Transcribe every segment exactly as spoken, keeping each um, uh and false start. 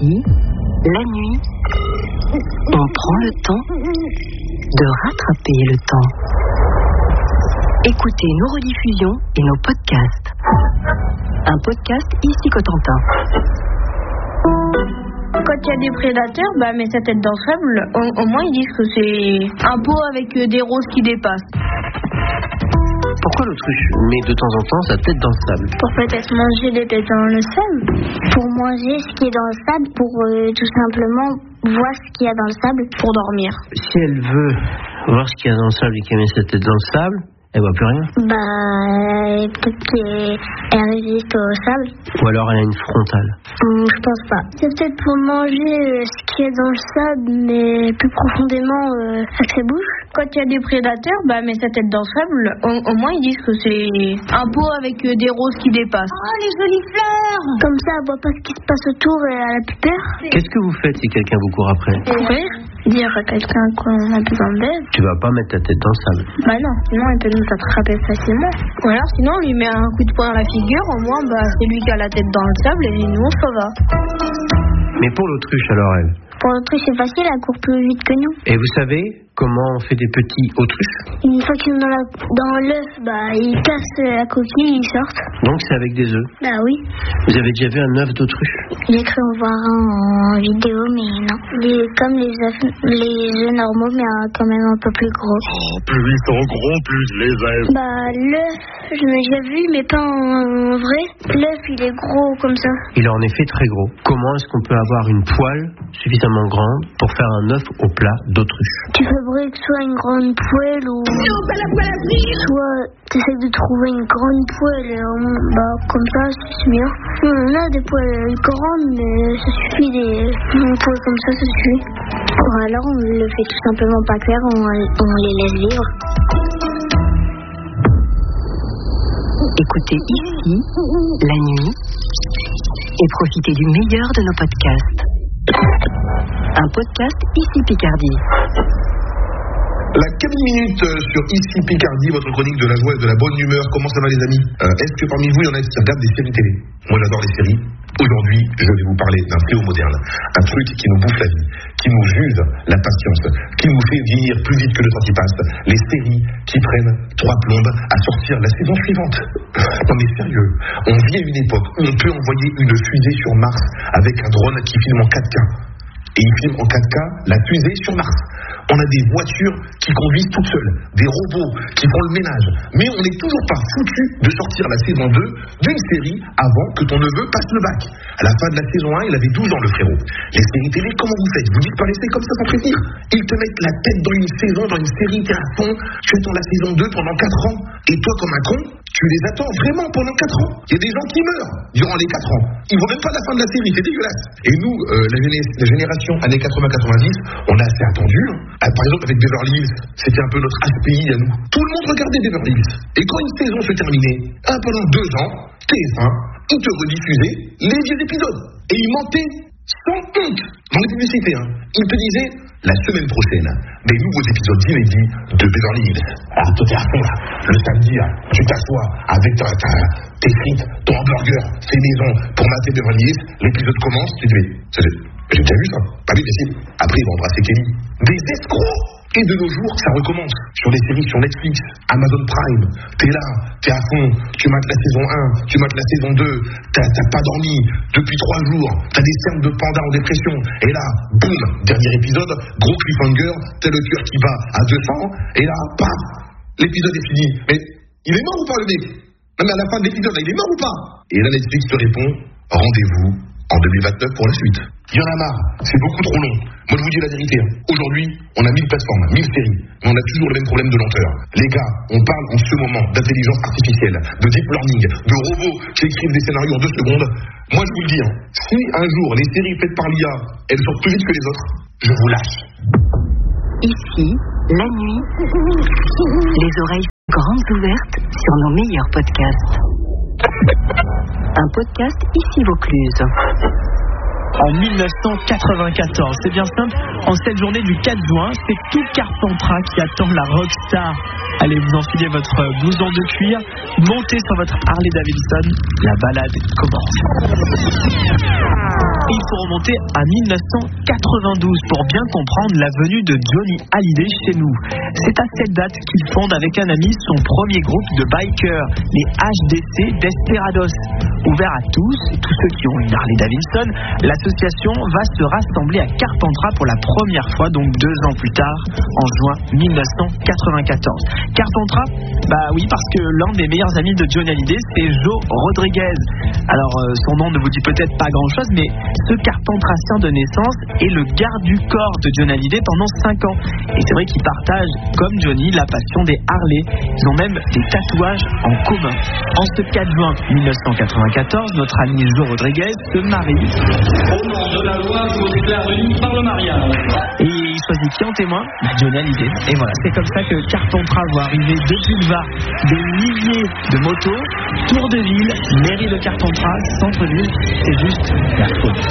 Ici, la nuit, on prend le temps de rattraper le temps. Écoutez nos rediffusions et nos podcasts. Un podcast Ici Cotentin. Quand il y a des prédateurs, bah, met sa tête dans le sable, au, au moins ils disent que c'est un pot avec euh, des roses qui dépassent. Pourquoi l'autruche met de temps en temps sa tête dans le sable? Pour peut-être manger des têtes dans le sable. Pour manger ce qui est dans le sable, pour euh, tout simplement voir ce qu'il y a dans le sable. Pour dormir. Si elle veut voir ce qu'il y a dans le sable et qu'elle met sa tête dans le sable, elle voit plus rien. Bah, peut-être qu'elle résiste au sable. Ou alors elle a une frontale. Hum, je pense pas. C'est peut-être pour manger euh, ce qu'il y a dans le sable, mais plus profondément euh, avec ses bouches. Quand il y a des prédateurs, bah, met sa tête dans le sable, au, au moins ils disent que c'est un pot avec euh, des roses qui dépassent. Oh, les jolies fleurs! Comme ça, elle voit pas ce qui se passe autour et elle a plus peur. Qu'est-ce que vous faites si quelqu'un vous court après? Courir, dire à quelqu'un qu'on a besoin d'aide. Tu vas pas mettre ta tête dans le sable. Bah non, sinon elle peut nous attraper facilement. Ou alors sinon on lui met un coup de poing à la figure, au moins bah, c'est lui qui a la tête dans le sable et nous on s'en va. Mais pour l'autruche alors elle? Pour l'autruche c'est facile, elle court plus vite que nous. Et vous savez comment on fait des petits autruches? Une fois qu'ils sont dans, la, dans l'œuf, bah, ils cassent la coquille, ils sortent. Donc c'est avec des œufs? Bah oui. Vous avez déjà vu un œuf d'autruche? J'ai cru en voir un en vidéo, mais non. Les, comme les œufs, les œufs normaux, mais euh, quand même un peu plus gros. Oh, plus ils sont gros, plus je les aime. Bah l'œuf, je l'ai déjà vu, mais pas en, en vrai. L'œuf, il est gros comme ça. Il est en effet très gros. Comment est-ce qu'on peut avoir une poêle suffisamment grande pour faire un œuf au plat d'autruche? Tu fabriques soit une grande poêle ou... Non, pas la poêle à frire. Soit tu essaies de trouver une grande poêle et on... bah comme ça c'est bien. On a des poêles grandes mais ça suffit, des une poêle comme ça ça suffit. Ou alors on le fait tout simplement pas cuire, on, on les laisse vivre. Écoutez Ici, la nuit, et profitez du meilleur de nos podcasts. Un podcast Ici Picardie. La Camille Minute sur Ici Picardie, votre chronique de la joie et de la bonne humeur. Comment ça va les amis? euh, Est-ce que parmi vous il y en a qui regardent des séries télé? Moi j'adore les séries. Aujourd'hui je vais vous parler d'un fléau moderne. Un truc qui nous bouffe la vie, qui nous use la patience, qui nous fait vieillir plus vite que le temps qui passe. Les séries qui prennent trois plombes à sortir la saison suivante. Non mais sérieux, on vit à une époque où on peut envoyer une fusée sur Mars avec un drone qui filme en quatre K. Et il filme en quatre K la fusée sur Mars. On a des voitures qui conduisent toutes seules, des robots qui font le ménage. Mais on n'est toujours pas foutu de sortir la saison deux d'une série avant que ton neveu passe le bac. À la fin de la saison un, il avait douze ans, le frérot. Les séries télé, comment vous faites? Vous disparaissez comme ça sans prévenir? Ils te mettent la tête dans une saison, dans une série, t'es à fond, tu attends la saison deux pendant quatre ans. Et toi, comme un con, tu les attends vraiment pendant quatre ans. Il y a des gens qui meurent durant les quatre ans. Ils voient même pas la fin de la série, c'est dégueulasse. Et nous, euh, la, géné- la génération années quatre-vingts quatre-vingt-dix, on a assez attendu. Hein. Ah, par exemple, avec Beverly Hills, c'était un peu notre H P I à nous. Tout le monde regardait Beverly Hills. Et quand une saison se terminait, ah, pendant deux ans, T F un, ils te rediffusaient les vieux épisodes. Et ils mentaient sans honte dans les publicités. Hein. Ils te disaient, la semaine prochaine, des nouveaux épisodes inédits de Beverly Hills. Alors toi t'es à fond là, le samedi là, tu t'assois avec ta, ta, tes frites, ton hamburger, fait maison pour mater Beverly Hills, l'épisode commence, tu te dis, c'est, j'ai déjà vu ça, pas vu facile. Après ils vont embrasser Kelly. Des escrocs. Et de nos jours, ça recommence. Sur les séries sur Netflix, Amazon Prime, t'es là, t'es à fond, tu mates la saison un, tu mates la saison deux, t'as, t'as pas dormi depuis trois jours, t'as des cernes de panda en dépression, et là, boum, dernier épisode, gros cliffhanger, t'as le cœur qui bat à deux cents, et là, paf, l'épisode est fini. Mais il est mort ou pas le mec? Même à la fin de l'épisode, il est mort ou pas? Et là, Netflix te répond, rendez-vous en deux mille vingt-neuf pour la suite. Il y en a marre, c'est beaucoup trop long. Moi je vous dis la vérité, hein. Aujourd'hui, on a mille plateformes, mille séries, mais on a toujours le même problème de lenteur. Les gars, on parle en ce moment d'intelligence artificielle, de deep learning, de robots qui écrivent des scénarios en deux secondes. Moi je vous le dis, hein, si un jour les séries faites par l'I A, elles sortent plus vite que les autres, je vous lâche. Ici, la nuit, les oreilles grandes ouvertes sur nos meilleurs podcasts. Un podcast Ici Vaucluse. En dix-neuf cent quatre-vingt-quatorze, c'est bien simple, en cette journée du quatre juin, c'est tout Carpentras qui attend la rockstar. Allez, vous enfilez votre blouson de cuir, montez sur votre Harley Davidson, la balade commence. faut remonter à mille neuf cent quatre-vingt-douze pour bien comprendre la venue de Johnny Hallyday chez nous. C'est à cette date qu'il fonde avec un ami son premier groupe de bikers, les H D C Desperados. Ouvert à tous, tous ceux qui ont une Harley Davidson, l'association va se rassembler à Carpentras pour la première fois, donc deux ans plus tard, en juin mille neuf cent quatre-vingt-quatorze. Carpentras, bah oui, parce que l'un des meilleurs amis de Johnny Hallyday, c'est Joe Rodriguez. Alors, euh, son nom ne vous dit peut-être pas grand-chose, mais ce Carpentrasien de naissance est le garde du corps de Johnny Hallyday pendant cinq ans. Et c'est vrai qu'ils partagent, comme Johnny, la passion des Harley. Ils ont même des tatouages en commun. En ce quatre juin mille neuf cent quatre-vingt-quatorze, notre ami Joe Rodriguez se marie. Au nom de la loi, je vous déclare unis par le mariage. Et il choisit qui en témoin? Bah, Johnny Hallyday. Et voilà, c'est comme ça que Carpentras voit arriver depuis le Var des milliers de motos, tour de ville, mairie de Carpentras, centre-ville, c'est juste la folie.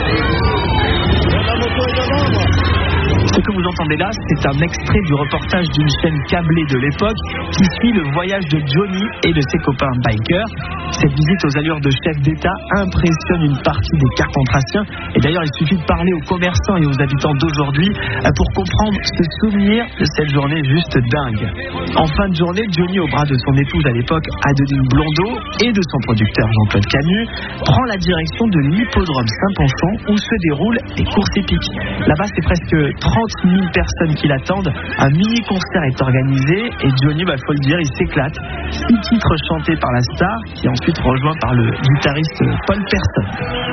Ce que vous entendez là, c'est un extrait du reportage d'une chaîne câblée de l'époque qui suit le voyage de Johnny et de ses copains bikers. Cette visite aux allures de chef d'État impressionne une partie des Carpentrassiens. Et d'ailleurs, il suffit de parler aux commerçants et aux habitants d'aujourd'hui pour comprendre ce souvenir de cette journée juste dingue. En fin de journée, Johnny, au bras de son épouse à l'époque, Adeline Blondeau, et de son producteur Jean-Claude Camus, prend la direction de l'hippodrome Saint-Ponchon où se déroulent les courses épiques. Là-bas, c'est presque trente mille personnes qui l'attendent. Un mini-concert est organisé et Johnny, bah, faut le dire, il s'éclate. Six titres chantés par la star, qui est ensuite rejoint par le guitariste Paul Persson.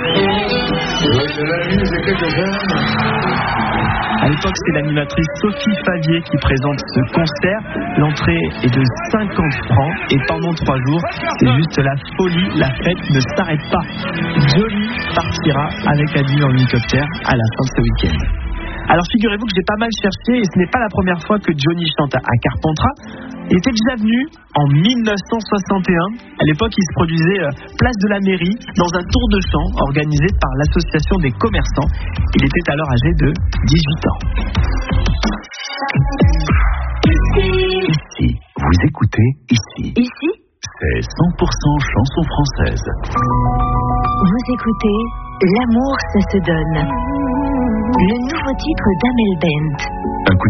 À l'époque, c'est l'animatrice Sophie Favier qui présente ce concert. L'entrée est de cinquante francs et pendant trois jours, c'est juste la folie. La fête ne s'arrête pas. Johnny partira avec Adil en hélicoptère à la fin de ce week-end. Alors figurez-vous que j'ai pas mal cherché et ce n'est pas la première fois que Johnny chante à Carpentras. Il était déjà venu en mille neuf cent soixante et un. À l'époque, il se produisait place de la mairie dans un tour de chant organisé par l'association des commerçants. Il était alors âgé de dix-huit ans. Ici, vous écoutez Ici. Ici, c'est cent pour cent chanson française. vous écoutez L'amour, ça se donne. Le nouveau titre d'Amel Bent. Un coup